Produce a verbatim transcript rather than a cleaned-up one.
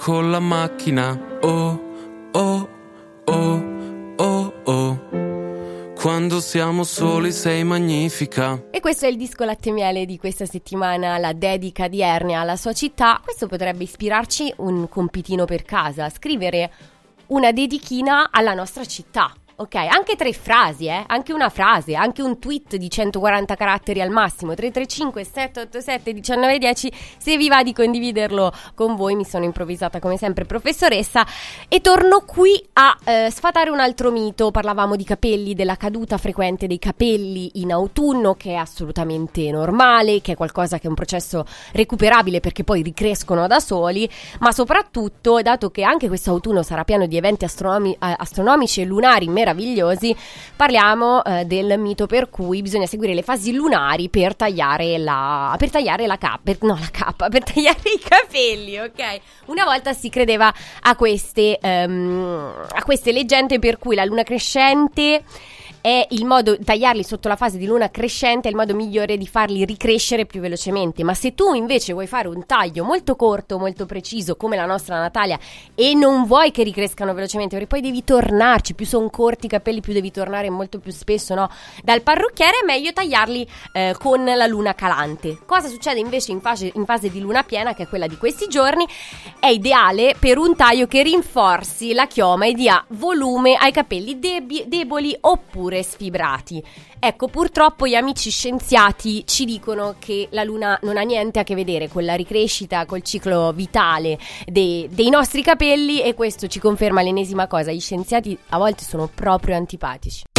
con la macchina. Oh, oh, oh, oh, oh. Quando siamo soli sei magnifica. E questo è il disco Latte e Miele di questa settimana, la dedica di Ernia alla sua città. Questo potrebbe ispirarci un compitino per casa, scrivere una dedichina alla nostra città. Ok, anche tre frasi, eh, anche una frase, anche un tweet di centoquaranta caratteri al massimo. Tre tre cinque sette otto sette uno nove uno zero. Se vi va di condividerlo con voi, mi sono improvvisata come sempre professoressa e torno qui a eh, sfatare un altro mito. Parlavamo di capelli, della caduta frequente dei capelli in autunno, che è assolutamente normale, che è qualcosa che è un processo recuperabile perché poi ricrescono da soli, ma soprattutto, dato che anche questo autunno sarà pieno di eventi astronomi- astronomici e lunari meravigliosi, parliamo eh, del mito per cui bisogna seguire le fasi lunari per tagliare la per tagliare la cappa, per, no la cappa, per tagliare i capelli, ok? Una volta si credeva a queste um, a queste leggende per cui la luna crescente è il modo, tagliarli sotto la fase di luna crescente è il modo migliore di farli ricrescere più velocemente. Ma se tu invece vuoi fare un taglio molto corto, molto preciso, come la nostra Natalia, e non vuoi che ricrescano velocemente, perché poi devi tornarci, più sono corti i capelli più devi tornare molto più spesso, no? Dal parrucchiere, è meglio tagliarli eh, con la luna calante. Cosa succede invece in fase, in fase di luna piena, che è quella di questi giorni? È ideale per un taglio che rinforzi la chioma e dia volume ai capelli debi- deboli oppure sfibrati. Ecco, purtroppo gli amici scienziati ci dicono che la luna non ha niente a che vedere con la ricrescita, col ciclo vitale dei, dei nostri capelli, e questo ci conferma l'ennesima cosa: gli scienziati a volte sono proprio antipatici.